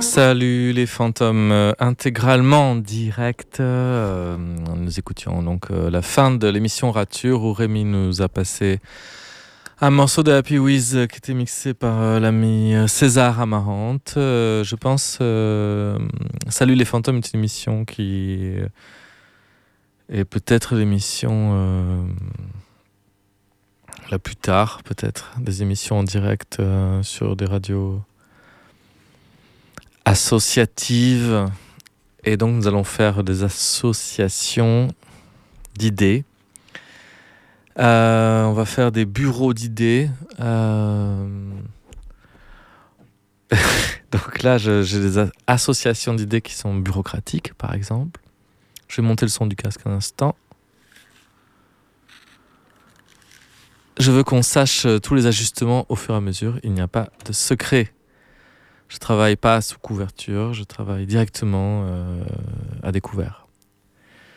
Salut les fantômes, intégralement en direct. Nous écoutions donc la fin de l'émission Rature où Rémi nous a passé un morceau de Happy Wiz qui était mixé par l'ami César Amarante. Je pense Salut les fantômes est une émission qui est peut-être l'émission la plus tard, peut-être, des émissions en direct sur des radios associatives. Et donc nous allons faire des associations d'idées. On va faire des bureaux d'idées. Donc là, j'ai des associations d'idées qui sont bureaucratiques, par exemple. Je vais monter le son du casque un instant. Je veux qu'on sache tous les ajustements au fur et à mesure. Il n'y a pas de secret. Je travaille pas sous couverture, je travaille directement à découvert.